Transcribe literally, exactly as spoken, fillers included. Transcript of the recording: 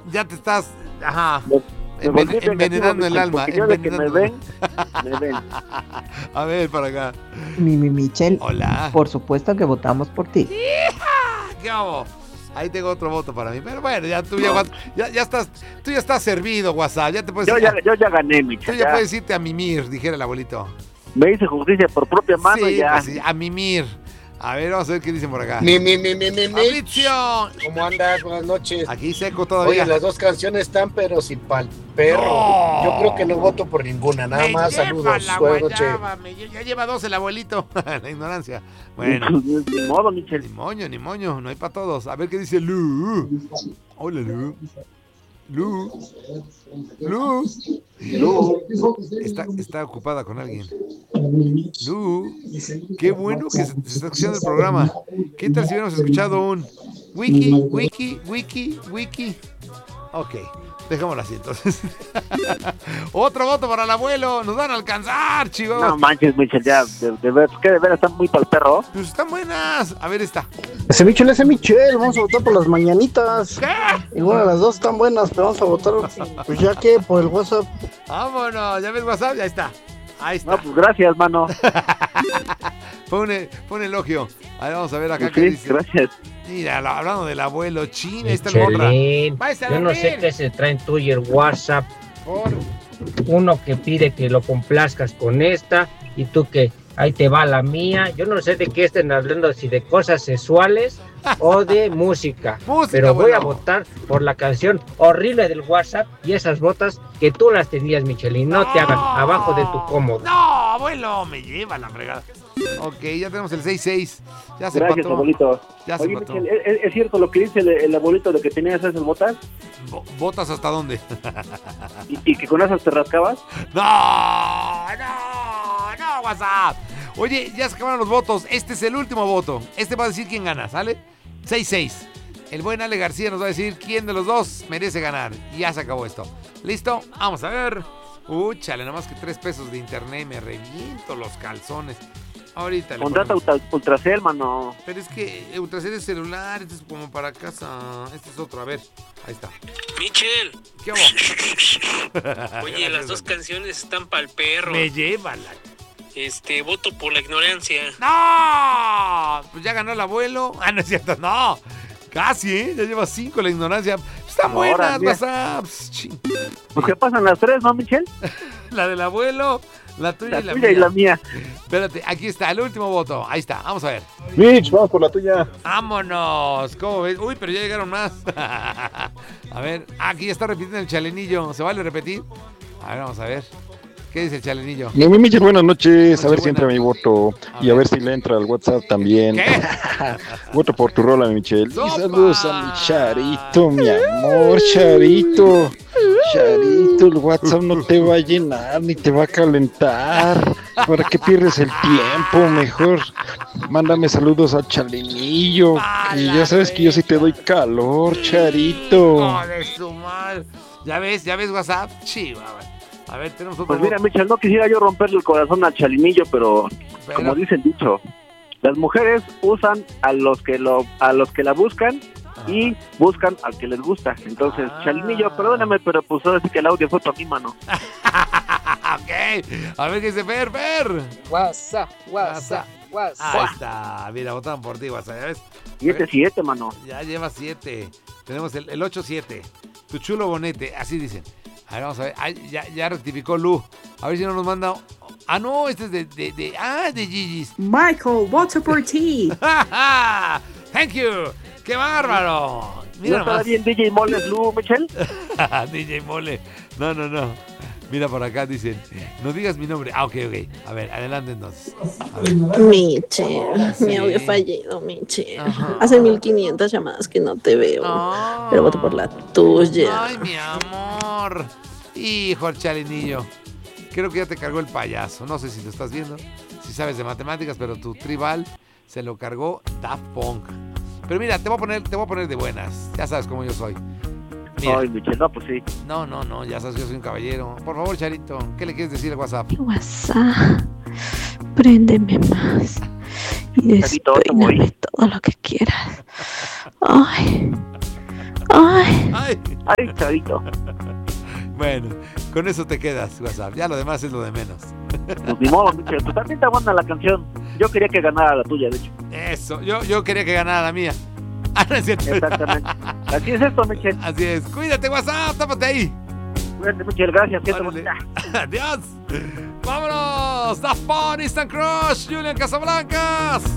ya te estás, ajá, Me, me enven, envenenando el alma. Envenenando. Me ven, me ven. A ver, para acá. Mi, mi Michelle. Hola. Por supuesto que votamos por ti. ¿Qué hago? Ahí tengo otro voto para mí. Pero bueno, ya tú ya, ya, ya estás, tú ya estás servido, WhatsApp. Ya te puedes yo, ir, ya, yo ya gané, Michelle. Tú ya, ya puedes irte a mimir, dijera el abuelito. Me hice justicia por propia mano sí, ya. Pues sí, a mimir. A ver, vamos a ver qué dicen por acá. Mi, mi, mi, mi, mi, mi. ¡Aflicción! ¿Cómo andas? Buenas noches. Aquí seco todavía. Oye, las dos canciones están, pero sin pal perro. No. Yo creo que no voto por ninguna, nada me más. Saludos. Buenas noches. Ya lleva dos el abuelito. La ignorancia. Bueno. Ni modo, Michelle. Ni moño, ni moño. No hay para todos. A ver qué dice Lu. Hola, Lu. Lu. Lu. Lu. Está, está ocupada con alguien. Lu. Qué bueno que se, se está escuchando el programa. ¿Qué tal si hubiéramos escuchado un wiki, wiki, wiki, wiki? Ok. Dejémoslo así entonces. Otro voto para el abuelo. Nos van a alcanzar, chicos. No manches, Michelle, ya. De, de ver, que de ver están muy pa'l perro. Pues están buenas. A ver esta. Ese Michelle, ese Michelle. Vamos a votar por las mañanitas. ¿Qué? Igual las dos están buenas, pero vamos a votar. Pues ya que por el WhatsApp. Vámonos. ¿Ya ves WhatsApp? Ya está. Ahí está. No, pues gracias, mano. Pone, pone elogio. A ver, vamos a ver acá pues qué sí, dice. Gracias. Mira, hablando del abuelo chino, ahí está el morra. Yo no sé qué se traen tú y el WhatsApp. Por uno que pide que lo complazcas con esta y tú que ahí te va la mía. Yo no sé de qué estén hablando, si de cosas sexuales o de música. Música, pero voy bueno. a votar por la canción horrible del WhatsApp y esas botas que tú las tenías, Michelin. No, no te hagan abajo de tu cómodo. No, abuelo, me lleva la fregada. Ok, ya tenemos el seis seis. Ya se Gracias, pató. abuelito. Ya se Oye, pató. Michelle, ¿es, ¿es cierto lo que dice el, el abuelito de que tenías esas botas? Bo- ¿Botas hasta dónde? ¿Y, y que con esas te rascabas? No, no, no, WhatsApp. Oye, ya se acabaron los votos. Este es el último voto. Este va a decir quién gana, ¿sale? seis seis. El buen Ale García nos va a decir quién de los dos merece ganar. Y ya se acabó esto. ¿Listo? Vamos a ver. Uy, chale, nada más que tres pesos de internet. Me reviento los calzones. Ahorita le Contrata ponemos. Ultra, Ultracel, mano. Pero es que Ultracel es celular. Este es como para casa. Este es otro. A ver, ahí está. Michelle. ¿Qué hago? Oye, las dos canciones están pa'l perro. Me lleva la... Este, voto por la ignorancia. ¡No! Pues ya ganó el abuelo. Ah, no es cierto, no. Casi, ¿eh? Ya lleva cinco la ignorancia. Están buenas, Ahora, mira. WhatsApp. Pues que pasan las tres, ¿no, Michelle? La del abuelo, la tuya, La y, la tuya mía. y la mía. Espérate, aquí está, el último voto. Ahí está, vamos a ver. Mitch, vamos por la tuya. ¡Vámonos! ¿Cómo ves? Uy, pero ya llegaron más. A ver, aquí ya está repitiendo el chalenillo. ¿Se vale repetir? A ver, vamos a ver. ¿Qué dice el chalenillo? Mi Michel, buenas noches. A ver si Nochebuena. entra mi voto. A Y a ver. ver si le entra al WhatsApp también. ¿Qué? Voto por tu rola, mi Michel. Y ¡Sopa! saludos a mi Charito, mi amor, Charito. Charito, el WhatsApp no te va a llenar ni te va a calentar. ¿Para qué pierdes el tiempo? Mejor mándame saludos a Chalenillo. Y ya sabes que yo sí te doy calor, Charito. ¡Oh, de su madre! ¿Ya ves? ¿Ya ves WhatsApp? Chihuahua. A ver, tenemos otro Pues mira, voto. Michelle, no quisiera yo romperle el corazón al chalinillo, pero, Pero- como dice el dicho, las mujeres usan a los que lo a los que la buscan y buscan al que les gusta. Entonces, Ah. chalinillo, perdóname, pero pues ahora sí que el audio fue para mi mano. Ok, a ver qué dice Fer, Fer. WhatsApp, WhatsApp, Ahí WhatsApp. está, mira, votaron por ti, WhatsApp, ¿ya ves? Siete, siete, mano. Ya lleva siete. Tenemos el, el ocho siete. Tu chulo bonete, así dicen. A ver, vamos a ver. Ay, ya, ya rectificó Lu. A ver si no nos manda. Ah, no, este es de. de, de ah, de Gigi's. Michael, voto por ti. Thank you. ¡Qué bárbaro! Mira ¿No estará nomás. bien D J Moles, Lu, Michelle? D J Mole. No, no, no. Mira por acá, dicen. No digas mi nombre. Ah, ok, ok. A ver, adelante entonces. A ver. Michelle, Sí. mi audio fallido, Michelle. Ajá. Hace mil quinientas llamadas que no te veo. Ah. Pero voto por la tuya. Ay, mi amor. Hijo, el chalinillo. Creo que ya te cargó el payaso. No sé si lo estás viendo, si sabes de matemáticas, pero tu tribal se lo cargó Daft Punk. Pero mira, te voy a poner, te voy a poner de buenas. Ya sabes cómo yo soy. Mira. Ay, Michelle, no, pues sí. No, no, no, ya sabes que yo soy un caballero. Por favor, Charito, ¿qué le quieres decir al WhatsApp? WhatsApp, préndeme más y Charito, te voy. despeíname todo lo que quieras. Ay, Ay. Ay. Ay, chavito. Bueno, con eso te quedas, WhatsApp. Ya lo demás es lo de menos. Pues ni modo, Michelle. Pues también está buena la canción. Yo quería que ganara la tuya, de hecho. Eso, yo, yo quería que ganara la mía. Ah, no es cierto. Exactamente. Así es esto, Michelle. Así es. Cuídate, WhatsApp, tápate ahí. Cuídate, Michelle. Gracias. Adiós. Vámonos. Daft Punk, Instant Crush, Julian Casablancas.